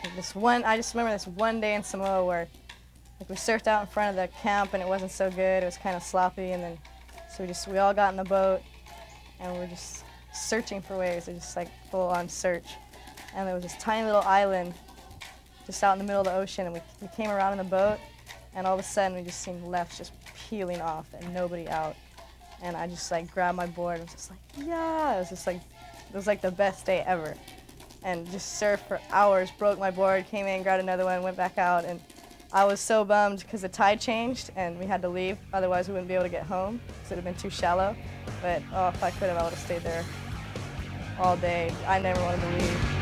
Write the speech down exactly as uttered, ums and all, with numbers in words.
Like this one, I just remember this one day in Samoa where like we surfed out in front of the camp and it wasn't so good. It was kind of sloppy, and then so we just we all got in the boat and we were just searching for waves. It was just like full on search, and there was this tiny little island just out in the middle of the ocean, and we, we came around in the boat, and all of a sudden we just seen left just peeling off and nobody out. And I just like grabbed my board and was just like, yeah, it was just like, it was like the best day ever. And just surfed for hours, broke my board, came in, grabbed another one, went back out, and I was so bummed because the tide changed and we had to leave, otherwise we wouldn't be able to get home because it would have been too shallow. But oh, if I could have, I would have stayed there all day. I never wanted to leave.